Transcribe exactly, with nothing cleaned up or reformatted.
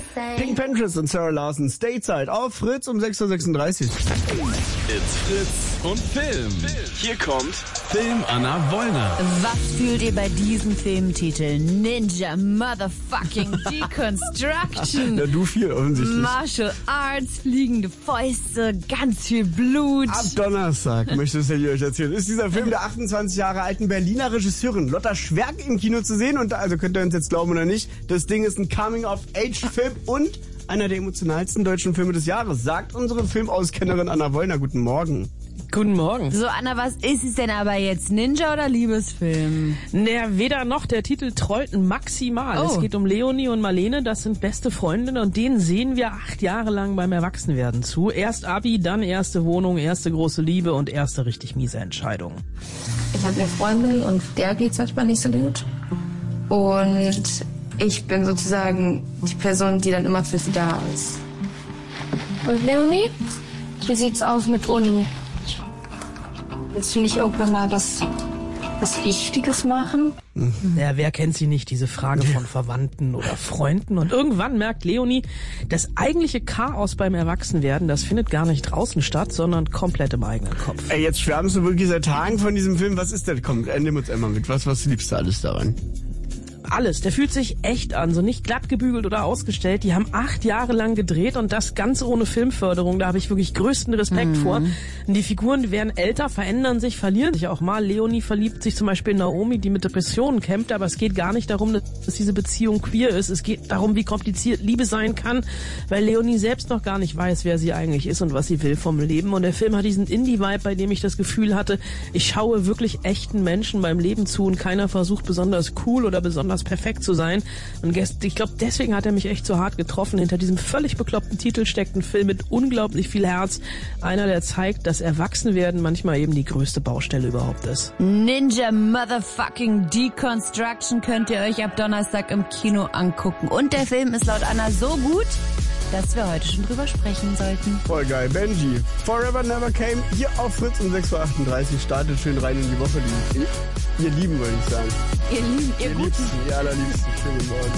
Pink Panthers und Sarah Larson, Stateside auf Fritz um sechs Uhr sechsunddreißig. It's Fritz und Film. Hier kommt Film Anna Wollner. Was fühlt ihr bei diesem Filmtitel? Ninja Motherfucking Deconstruction. Ja, du viel offensichtlich. Martial Arts, fliegende Fäuste, ganz viel Blut. Ab Donnerstag, möchte Sally euch erzählen, ist dieser Film der achtundzwanzig Jahre alten Berliner Regisseurin Lotta Schwerk im Kino zu sehen. Und also könnt ihr uns jetzt glauben oder nicht, das Ding ist ein Coming-of-Age-Film und einer der emotionalsten deutschen Filme des Jahres, sagt unsere Filmauskennerin Anna Wollner. Guten Morgen. Guten Morgen. So, Anna, was ist es denn aber jetzt? Ninja oder Liebesfilm? Naja, weder noch. Der Titel trollt maximal. Oh. Es geht um Leonie und Marlene, das sind beste Freundinnen und denen sehen wir acht Jahre lang beim Erwachsenwerden zu. Erst Abi, dann erste Wohnung, erste große Liebe und erste richtig miese Entscheidung. Ich habe eine Freundin und der geht's manchmal nicht so gut. Und ich bin sozusagen die Person, die dann immer für sie da ist. Und Leonie, wie sieht's aus mit Uni? Jetzt finde ich irgendwann mal was, was Wichtiges machen. Ja, wer kennt sie nicht, diese Frage von Verwandten oder Freunden? Und irgendwann merkt Leonie, das eigentliche Chaos beim Erwachsenwerden, das findet gar nicht draußen statt, sondern komplett im eigenen Kopf. Ey, jetzt schwärmst du wirklich seit Tagen von diesem Film. Was ist denn? Komm, nimm uns einmal mit. Was, was liebst du alles daran? Alles. Der fühlt sich echt an, so nicht glatt gebügelt oder ausgestellt. Die haben acht Jahre lang gedreht und das ganz ohne Filmförderung. Da habe ich wirklich größten Respekt mhm. vor. Und die Figuren die werden älter, verändern sich, verlieren sich auch mal. Leonie verliebt sich zum Beispiel in Naomi, die mit Depressionen kämpft, aber es geht gar nicht darum, dass diese Beziehung queer ist. Es geht darum, wie kompliziert Liebe sein kann, weil Leonie selbst noch gar nicht weiß, wer sie eigentlich ist und was sie will vom Leben. Und der Film hat diesen Indie-Vibe, bei dem ich das Gefühl hatte, ich schaue wirklich echten Menschen beim Leben zu und keiner versucht besonders cool oder besonders perfekt zu sein. Und ich glaube, deswegen hat er mich echt so hart getroffen. Hinter diesem völlig bekloppten Titel steckt ein Film mit unglaublich viel Herz. Einer, der zeigt, dass Erwachsenwerden manchmal eben die größte Baustelle überhaupt ist. Ninja Motherfucking Deconstruction könnt ihr euch ab Donnerstag im Kino angucken. Und der Film ist laut Anna so gut, dass wir heute schon drüber sprechen sollten. Voll geil. Benji, Forever Never Came, hier auf Fritz um sechs Uhr achtunddreißig. Startet schön rein in die Woche. Die, ihr Lieben, würde ich sagen. Ihr Lieben, ihr, ihr Guten. Liebsten, ihr allerliebsten. Schönen Morgen.